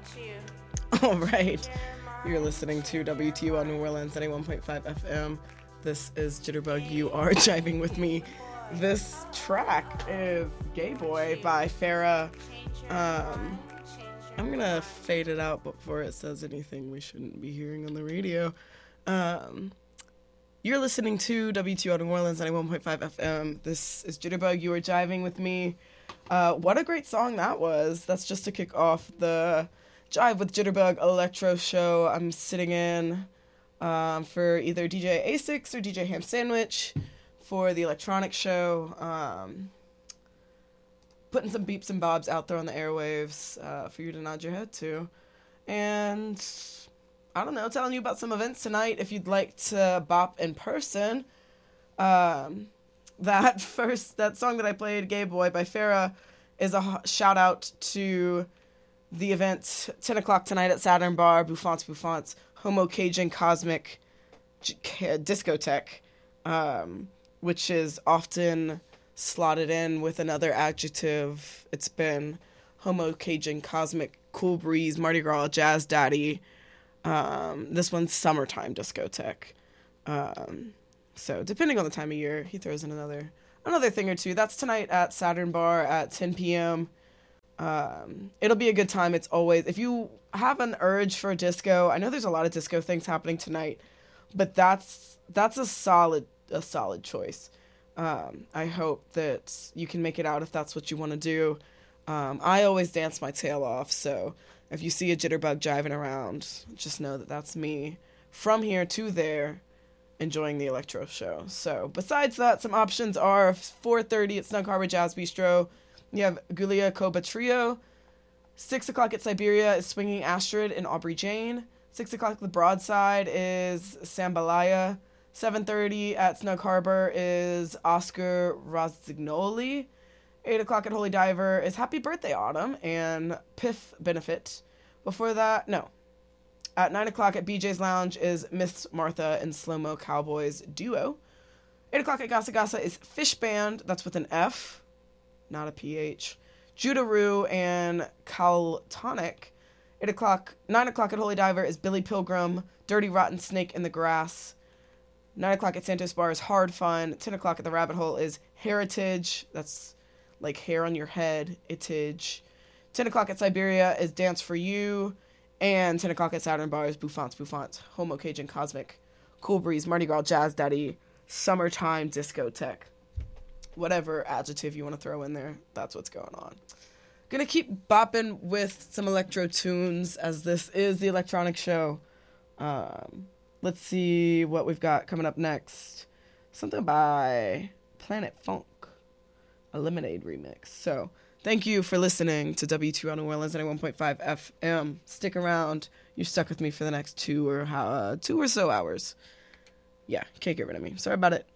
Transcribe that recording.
All right. You're listening to WTO New Orleans 91.5 FM. This is Jitterbug. You are jiving with me. This track is Gay Boy by Farrah. I'm going to fade it out before it says anything we shouldn't be hearing on the radio. You're listening to WTO New Orleans 91.5 FM. This is Jitterbug. You are jiving with me. What a great song that was. That's just to kick off the Jive with Jitterbug electro show I'm sitting in for either DJ A6 or DJ Ham Sandwich for the electronic show. Putting some beeps and bobs out there on the airwaves for you to nod your head to. And I don't know, telling you about some events tonight if you'd like to bop in person. That song that I played, Gay Boy by Farrah, is a shout out to the event 10 o'clock tonight at Saturn Bar, Bouffant's Homo Cajun Cosmic Discotheque, which is often slotted in with another adjective. It's been Homo Cajun Cosmic Cool Breeze, Mardi Gras, Jazz Daddy. This one's Summertime Discotheque. So depending on the time of year, he throws in another thing or two. That's tonight at Saturn Bar at 10 p.m. It'll be a good time. It's always, if you have an urge for a disco, I know there's a lot of disco things happening tonight, but that's a solid choice. I hope that you can make it out if that's what you want to do. I always dance my tail off, so if you see a jitterbug jiving around, just know that that's me from here to there enjoying the electro show. So besides that, some options are 4:30 at Snug Harbor Jazz Bistro. You have Gulia Koba Trio. 6 o'clock at Siberia is Swinging Astrid and Aubrey Jane. 6 o'clock at the Broadside is Sambalaya. 7:30 at Snug Harbor is Oscar Rosignoli. 8 o'clock at Holy Diver is Happy Birthday Autumn and Piff Benefit. Before that, no. At 9 o'clock at BJ's Lounge is Miss Martha and Slow Mo Cowboys Duo. 8 o'clock at Gasa Gasa is Fish Band, that's with an F, not a PH. Judaroo and Caltonic. 9 o'clock at Holy Diver is Billy Pilgrim, Dirty Rotten Snake in the Grass. 9 o'clock at Santos Bar is Hard Fun. 10 o'clock at the Rabbit Hole is Heritage, that's like hair on your head, itage. 10 o'clock at Siberia is Dance for You. And 10 o'clock at Saturn Bar is Bouffant's Homo Cajun Cosmic Cool Breeze, Mardi Gras, Jazz Daddy, Summertime Discotheque. Whatever adjective you want to throw in there, that's what's going on. Gonna keep bopping with some electro tunes as this is the electronic show. Let's see what we've got coming up next. Something by Planet Funk, a Lemonade remix. So thank you for listening to W2 New Orleans 91.5 FM. Stick around. You're stuck with me for the next 2 or so hours. Yeah, can't get rid of me. Sorry about it.